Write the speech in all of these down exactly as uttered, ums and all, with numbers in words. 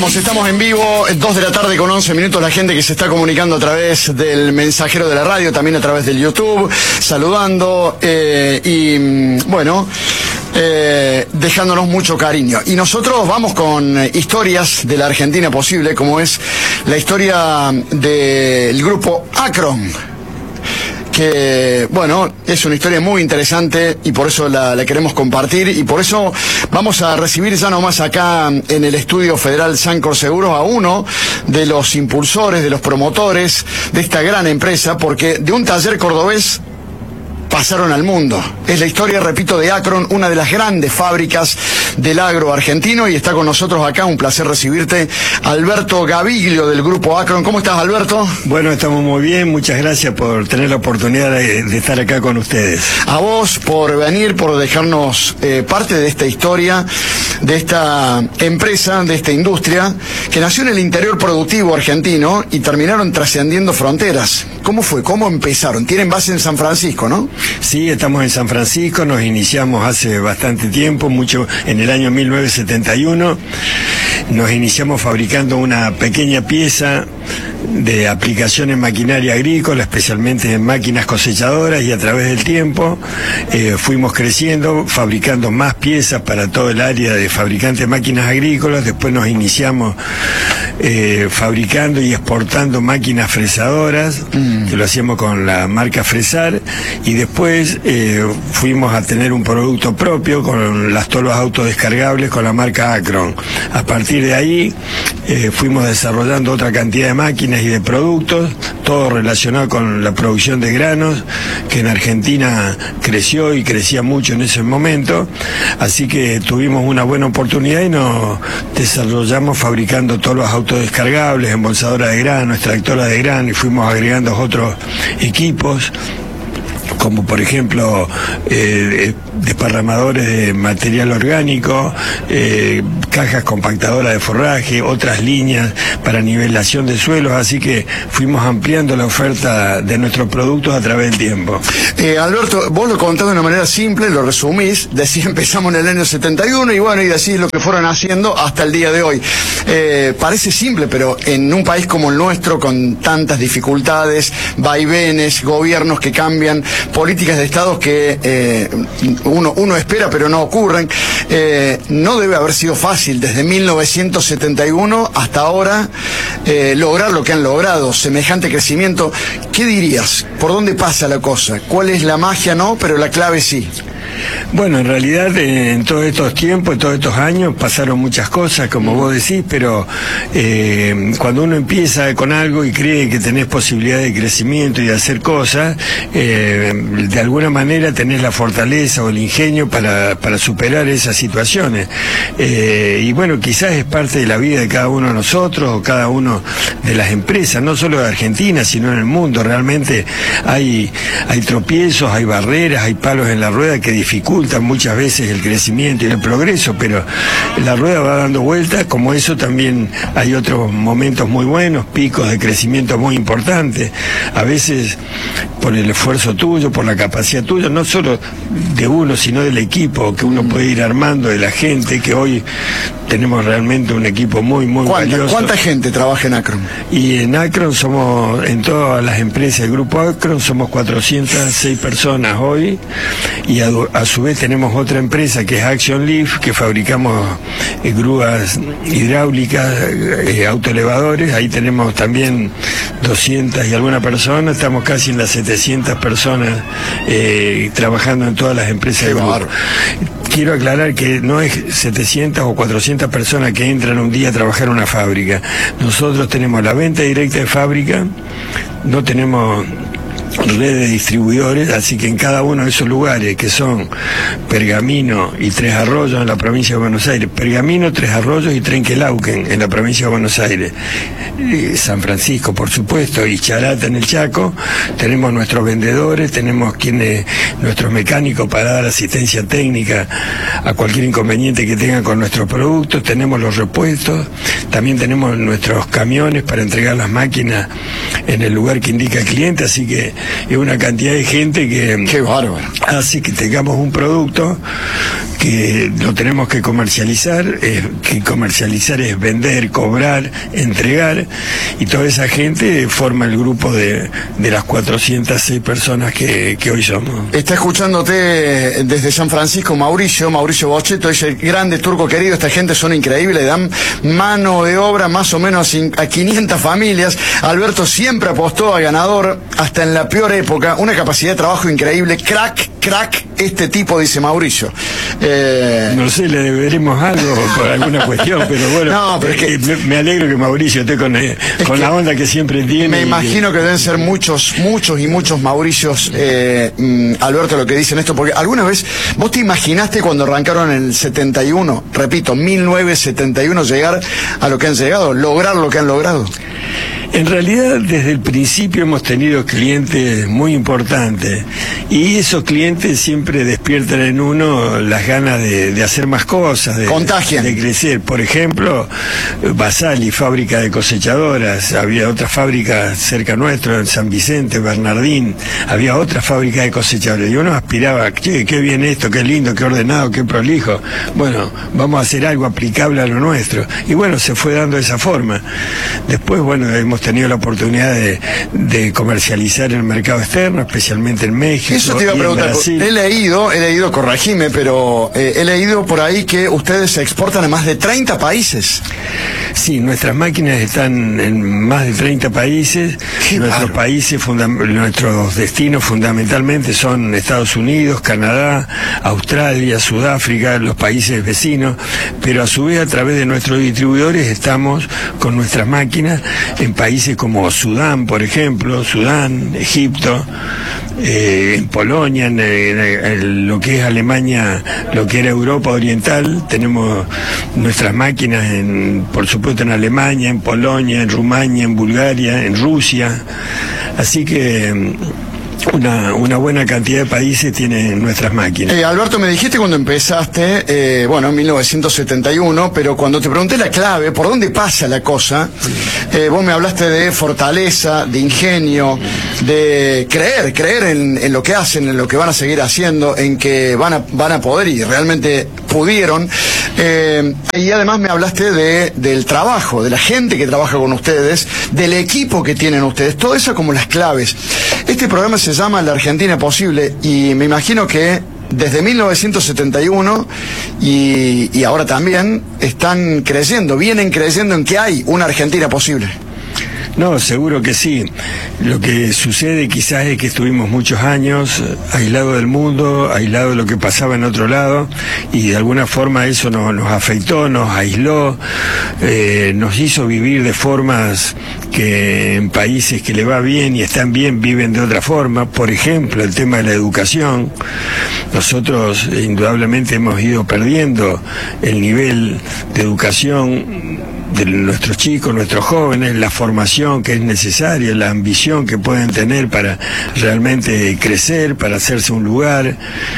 Estamos en vivo, dos de la tarde con once minutos, la gente que se está comunicando a través del mensajero de la radio, también a través del YouTube, saludando eh, y bueno, eh, dejándonos mucho cariño. Y nosotros vamos con historias de la Argentina posible, como es la historia del grupo Akron, que, bueno, es una historia muy interesante y por eso la, la queremos compartir, y por eso vamos a recibir ya nomás acá en el Estudio Federal Sancor Seguros a uno de los impulsores, de los promotores de esta gran empresa, porque de un taller cordobés pasaron al mundo. Es la historia, repito, de Akron, una de las grandes fábricas del agro argentino, y está con nosotros acá, un placer recibirte, Alberto Gaviglio del grupo Akron. ¿Cómo estás, Alberto? Bueno, estamos muy bien, muchas gracias por tener la oportunidad de, de estar acá con ustedes. A vos por venir, por dejarnos eh, parte de esta historia, de esta empresa, de esta industria, que nació en el interior productivo argentino y terminaron trascendiendo fronteras. ¿Cómo fue? ¿Cómo empezaron? Tienen base en San Francisco, ¿no? Sí, estamos en San Francisco, nos iniciamos hace bastante tiempo, mucho en el año mil novecientos setenta y uno, nos iniciamos fabricando una pequeña pieza de aplicación en maquinaria agrícola, especialmente en máquinas cosechadoras, y a través del tiempo eh, fuimos creciendo, fabricando más piezas para todo el área de fabricantes de máquinas agrícolas. Después nos iniciamos eh, fabricando y exportando máquinas fresadoras, mm. que lo hacíamos con la marca Fresar, y después eh, fuimos a tener un producto propio con las tolvas autodescargables con la marca Akron. A partir de ahí eh, fuimos desarrollando otra cantidad de máquinas y de productos, todo relacionado con la producción de granos, que en Argentina creció y crecía mucho en ese momento, así que tuvimos una buena oportunidad y nos desarrollamos fabricando tolvas autodescargables, embolsadoras de grano, extractoras de grano, y fuimos agregando otros equipos, como por ejemplo eh, desparramadores de material orgánico, eh, cajas compactadoras de forraje, otras líneas para nivelación de suelos, así que fuimos ampliando la oferta de nuestros productos a través del tiempo. Eh, Alberto, vos lo contás de una manera simple, lo resumís, decís empezamos en el año setenta y uno y bueno, y decís lo que fueron haciendo hasta el día de hoy. Eh, parece simple, pero en un país como el nuestro, con tantas dificultades, vaivenes, gobiernos que cambian, políticas de Estado que eh, uno, uno espera pero no ocurren, eh, no debe haber sido fácil desde mil novecientos setenta y uno hasta ahora eh, lograr lo que han logrado, semejante crecimiento. ¿Qué dirías? ¿Por dónde pasa la cosa? ¿Cuál es la magia? No, pero la clave sí. Bueno, en realidad en todos estos tiempos, en todos estos años pasaron muchas cosas, como vos decís, pero eh, cuando uno empieza con algo y cree que tenés posibilidad de crecimiento y de hacer cosas, eh, de alguna manera tenés la fortaleza o el ingenio para, para superar esas situaciones. Eh, y bueno, quizás es parte de la vida de cada uno de nosotros o cada uno de las empresas, no solo de Argentina, sino en el mundo. Realmente hay, hay tropiezos, hay barreras, hay palos en la rueda que dificultan muchas veces el crecimiento y el progreso, pero la rueda va dando vueltas. Como eso también hay otros momentos muy buenos, picos de crecimiento muy importantes, a veces por el esfuerzo tuyo, por la capacidad tuya, no solo de uno, sino del equipo que uno puede ir armando, de la gente, que hoy tenemos realmente un equipo muy, muy ¿Cuánta, valioso. ¿Cuánta gente trabaja en Akron? Y en Akron somos, en todas las empresas del grupo Akron, somos cuatrocientas seis personas hoy, y a, a su vez tenemos otra empresa que es Action Lift, que fabricamos eh, grúas hidráulicas, eh, autoelevadores. Ahí tenemos también doscientas y alguna persona, estamos casi en las setecientas personas eh, trabajando en todas las empresas del grupo. Quiero aclarar que no es setecientas o cuatrocientas personas que entran un día a trabajar en una fábrica. Nosotros tenemos la venta directa de fábrica, no tenemos red de distribuidores, así que en cada uno de esos lugares, que son Pergamino y Tres Arroyos en la provincia de Buenos Aires, Pergamino, Tres Arroyos y Trenquelauquen en la provincia de Buenos Aires, y San Francisco por supuesto, y Charata en el Chaco, tenemos nuestros vendedores, tenemos quienes, nuestros mecánicos para dar asistencia técnica a cualquier inconveniente que tengan con nuestros productos, tenemos los repuestos, también tenemos nuestros camiones para entregar las máquinas en el lugar que indica el cliente, así que es una cantidad de gente que Qué bárbaro. hace que tengamos un producto que lo tenemos que comercializar, eh, que comercializar es vender, cobrar, entregar, y toda esa gente forma el grupo de, de las cuatrocientas seis personas que, que hoy somos. Está escuchándote desde San Francisco Mauricio, Mauricio Bocheto, dice: grande Turco querido, esta gente son increíbles, dan mano de obra más o menos a quinientas familias. Alberto siempre apostó a ganador, hasta en la peor época, una capacidad de trabajo increíble, crack, crack, este tipo, dice Mauricio. Eh... No sé, le deberemos algo por alguna cuestión, pero bueno, no, pero es que... me, me alegro que Mauricio esté con, eh, con la onda que siempre tiene. Me imagino que... que deben ser muchos, muchos y muchos Mauricios, eh, mm, Alberto, lo que dicen esto, porque alguna vez, ¿vos te imaginaste cuando arrancaron en el setenta y uno, repito, mil novecientos setenta y uno, llegar a lo que han llegado, lograr lo que han logrado? En realidad, desde el principio hemos tenido clientes muy importantes, y esos clientes siempre despiertan en uno las ganas de, de hacer más cosas, de, Contagian. de crecer. Por ejemplo, Basali, fábrica de cosechadoras, había otra fábrica cerca nuestro, en San Vicente, Bernardín, había otra fábrica de cosechadoras, y uno aspiraba, che, qué bien esto, qué lindo, qué ordenado, qué prolijo, bueno, vamos a hacer algo aplicable a lo nuestro, y bueno, se fue dando de esa forma. Después, bueno, hemos tenido la oportunidad de, de comercializar en el mercado externo, especialmente en México. Eso te iba a preguntar, he leído, he leído, corregime, pero eh, he leído por ahí que ustedes se exportan a más de treinta países. Sí, nuestras máquinas están en más de treinta países. Qué nuestros raro. países, nuestros destinos fundamentalmente son Estados Unidos, Canadá, Australia, Sudáfrica, los países vecinos, pero a su vez a través de nuestros distribuidores estamos con nuestras máquinas en países como Sudán, por ejemplo, Sudán, Egipto, eh, en Polonia, en, en, en lo que es Alemania, lo que era Europa Oriental, tenemos nuestras máquinas en, por supuesto, en Alemania, en Polonia, en Rumania, en Bulgaria, en Rusia, así que Una, una buena cantidad de países tienen nuestras máquinas. Eh, Alberto, me dijiste cuando empezaste, eh, bueno, en mil novecientos setenta y uno, pero cuando te pregunté la clave, por dónde pasa la cosa, eh, vos me hablaste de fortaleza, de ingenio, de creer, creer en, en lo que hacen, en lo que van a seguir haciendo, en que van a, van a poder, y realmente pudieron. Eh, y además me hablaste de, del trabajo, de la gente que trabaja con ustedes, del equipo que tienen ustedes, todo eso como las claves. Este programa se llama La Argentina Posible, y me imagino que desde mil novecientos setenta y uno y, y ahora también están creyendo, vienen creyendo en que hay una Argentina posible. No, seguro que sí. Lo que sucede quizás es que estuvimos muchos años aislados del mundo, aislados de lo que pasaba en otro lado, y de alguna forma eso nos, nos afectó, nos aisló, eh, nos hizo vivir de formas que en países que le va bien y están bien viven de otra forma. Por ejemplo, el tema de la educación. Nosotros indudablemente hemos ido perdiendo el nivel de educación de nuestros chicos, nuestros jóvenes, la formación que es necesaria, la ambición que pueden tener para realmente crecer, para hacerse un lugar.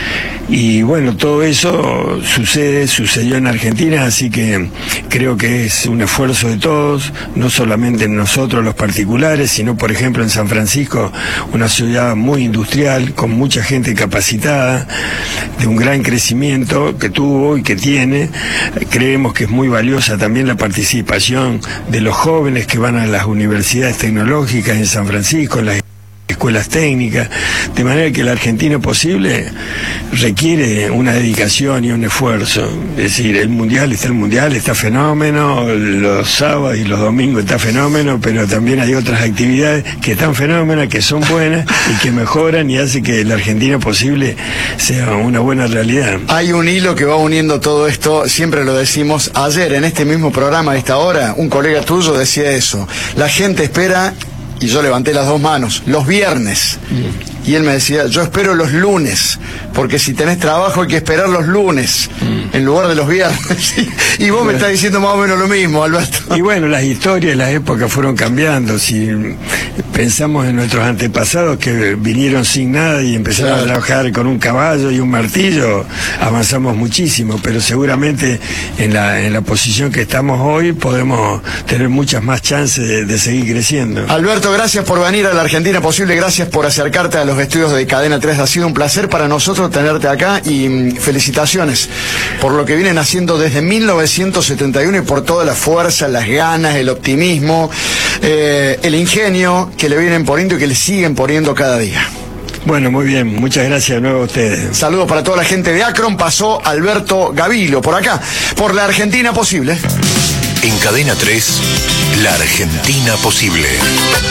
Y bueno, todo eso sucede, sucedió en Argentina, así que creo que es un esfuerzo de todos, no solamente en nosotros los particulares, sino por ejemplo en San Francisco, una ciudad muy industrial, con mucha gente capacitada, de un gran crecimiento que tuvo y que tiene. Creemos que es muy valiosa también la participación de los jóvenes que van a las universidades tecnológicas en San Francisco, en las escuelas técnicas, de manera que la Argentina Posible requiere una dedicación y un esfuerzo. Es decir, el mundial está el mundial, está fenómeno, los sábados y los domingos está fenómeno, pero también hay otras actividades que están fenómenas, que son buenas y que mejoran y hace que la Argentina Posible sea una buena realidad. Hay un hilo que va uniendo todo esto, siempre lo decimos. Ayer en este mismo programa a esta hora, un colega tuyo decía eso: la gente espera, y yo levanté las dos manos, los viernes. Mm. Y él me decía, yo espero los lunes, porque si tenés trabajo hay que esperar los lunes, mm. en lugar de los viernes. Y, y vos bueno. me estás diciendo más o menos lo mismo, Alberto. Y bueno, las historias, las épocas fueron cambiando. Si pensamos en nuestros antepasados que vinieron sin nada y empezaron claro. a trabajar con un caballo y un martillo, avanzamos muchísimo, pero seguramente en la, en la posición que estamos hoy podemos tener muchas más chances de, de seguir creciendo. Alberto, gracias por venir a la Argentina Posible, gracias por acercarte a los los estudios de Cadena tres. Ha sido un placer para nosotros tenerte acá y mm, felicitaciones por lo que vienen haciendo desde mil novecientos setenta y uno y por toda la fuerza, las ganas, el optimismo, eh, el ingenio que le vienen poniendo y que le siguen poniendo cada día. Bueno, muy bien, muchas gracias de nuevo a ustedes. Saludos para toda la gente de Akron. Pasó Alberto Gavilo por acá, por La Argentina Posible. En Cadena tres, La Argentina Posible.